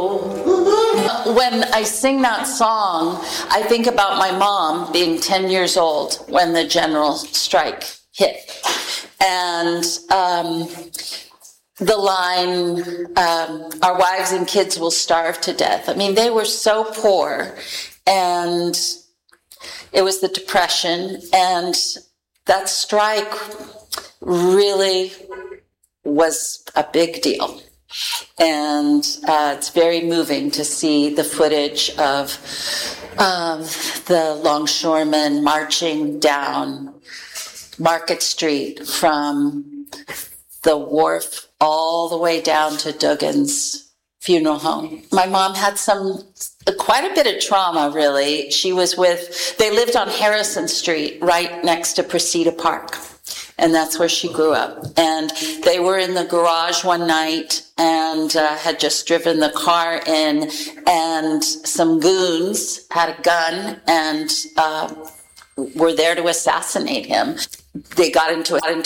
When I sing that song, I think about my mom being 10 years old when the general strike hit. And the line, our wives and kids will starve to death. I mean, they were so poor, and it was the Depression, and that strike really was a big deal. And it's very moving to see the footage of the longshoremen marching down Market Street from the wharf all the way down to Duggan's funeral home. My mom had quite a bit of trauma, really. They lived on Harrison Street, right next to Precita Park. And that's where she grew up. And they were in the garage one night and had just driven the car in, and some goons had a gun and were there to assassinate him. They got into